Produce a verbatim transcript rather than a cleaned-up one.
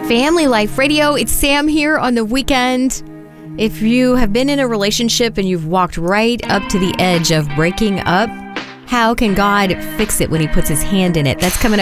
Family Life Radio. It's Sam here on the weekend. If you have been in a relationship and you've walked right up to the edge of breaking up, how can God fix it when he puts his hand in it? That's coming up